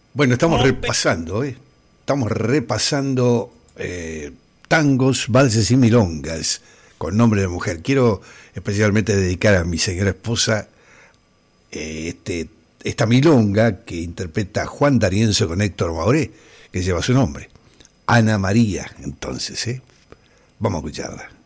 Bueno, estamos repasando, Estamos repasando tangos, valses y milongas con nombre de mujer. Quiero especialmente dedicar a mi señora esposa esta milonga que interpreta Juan D'Arienzo con Héctor Mauré, que lleva su nombre. Ana María, entonces, Vamos a escucharla.